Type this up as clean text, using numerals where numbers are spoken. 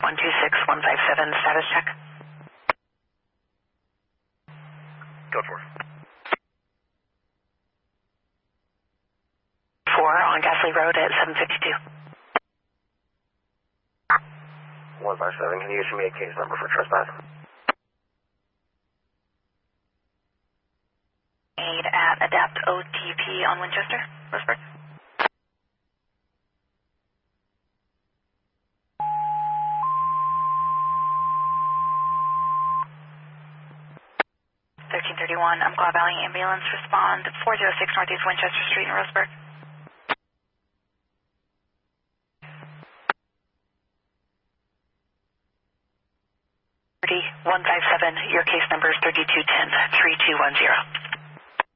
126157, status check. Go for it. 4 on Gasley Road at 752. 157, can you issue me a case number for trespass? Aid at Adapt OTP on Winchester, Roseburg. Umpqua Valley Ambulance, respond 406 Northeast Winchester Street in Roseburg. 157, your case number is 3210-3210.